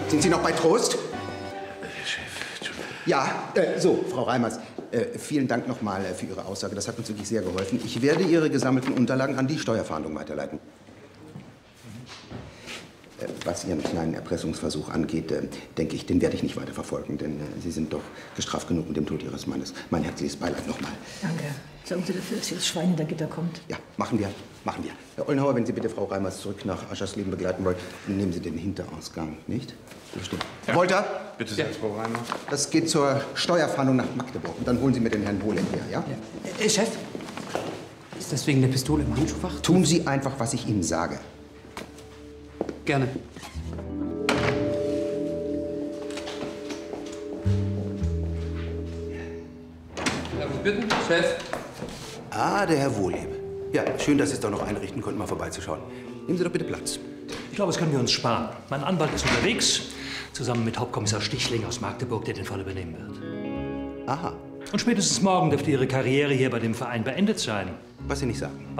Sind Sie noch bei Trost? Chef, Ja, so, Frau Reimers, vielen Dank nochmal für Ihre Aussage. Das hat uns wirklich sehr geholfen. Ich werde Ihre gesammelten Unterlagen an die Steuerfahndung weiterleiten. Was Ihren kleinen Erpressungsversuch angeht, denke ich, den werde ich nicht weiter verfolgen, denn Sie sind doch gestraft genug mit dem Tod Ihres Mannes. Mein herzliches Beileid nochmal. Danke. Sorgen Sie dafür, dass das Schwein hinter Gitter kommt. Ja, machen wir. Herr Ollenhauer, wenn Sie bitte Frau Reimers zurück nach Aschersleben begleiten wollen, nehmen Sie den Hinterausgang, nicht? Bestimmt. Ja. Herr Wolter? Bitte sehr, Frau Reimers. Das geht zur Steuerfahndung nach Magdeburg. Und dann holen Sie mir den Herrn Wohlen her, ja? Chef? Ist das wegen der Pistole im Handschuhfach? Tun Sie einfach, was ich Ihnen sage. Gerne. Darf ich bitten, Chef? Ah, der Herr Wohleb. Ja, schön, dass Sie es doch noch einrichten konnten, mal vorbeizuschauen. Nehmen Sie doch bitte Platz. Ich glaube, das können wir uns sparen. Mein Anwalt ist unterwegs, zusammen mit Hauptkommissar Stichling aus Magdeburg, der den Fall übernehmen wird. Aha, Und spätestens morgen dürfte Ihre Karriere hier bei dem Verein beendet sein. was Sie nicht sagen.